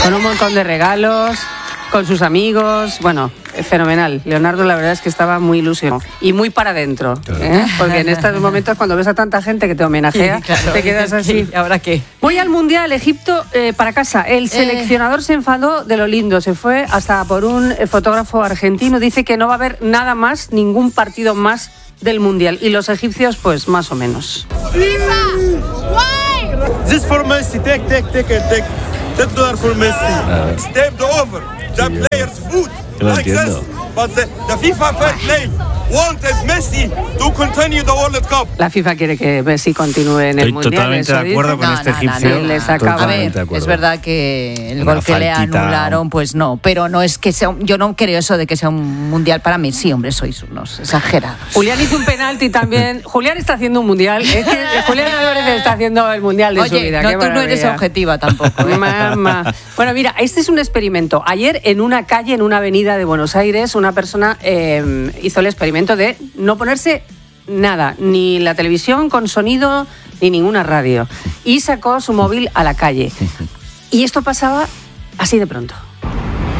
Con un montón de regalos, con sus amigos, bueno, fenomenal. Leonardo, la verdad es que estaba muy ilusionado y muy para adentro, ¿eh? Porque en estos momentos cuando ves a tanta gente que te homenajea, sí, claro, te quedas así. ¿Ahora qué? Voy al Mundial, Egipto, para casa. El seleccionador se enfadó de lo lindo, se fue hasta por un fotógrafo argentino, dice que no va a haber nada más, ningún partido más del Mundial. Y los egipcios, pues más o menos. This for Messi, take $10 for Messi. Step over. The players' food. Like this. But the FIFA fair play wanted Messi to continue the World Cup. La FIFA quiere que Messi continúe en el Mundial. Estoy totalmente de acuerdo con este egipcio. A ver, es verdad que el gol que le anularon, pues no, pero no es que sea, yo no creo eso de que sea un Mundial para Messi, hombre, sois unos exagerados. Julián hizo un penalti también. Julián está haciendo un Mundial. Es que Julián Álvarez está haciendo el Mundial de su vida. No, tú no eres objetiva tampoco. Mamá. Bueno, mira, este es un experimento. Ayer en una calle, en una avenida de Buenos Aires, una persona hizo el experimento de no ponerse nada, ni la televisión con sonido, ni ninguna radio. Y sacó su móvil a la calle. Y esto pasaba así de pronto.